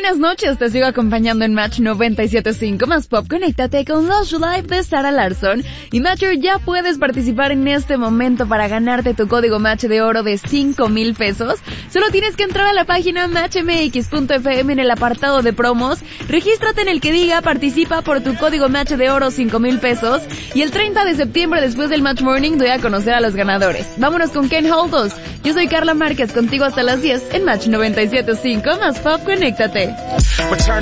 buenas noches, te sigo acompañando en Match 97.5 más Pop. Conéctate con Lush Life de Sarah Larsson. Y Matcher, ya puedes participar en este momento para ganarte tu código Match de oro de 5,000 pesos. Solo tienes que entrar a la página matchmx.fm en el apartado de promos. Regístrate en el que diga participa por tu código Match de oro 5,000 pesos. Y el 30 de septiembre, después del Match Morning, doy a conocer a los ganadores. Vámonos con Ken Holdos. Yo soy Carla Márquez, contigo hasta las 10 en Match 97.5 más Pop. Conéctate.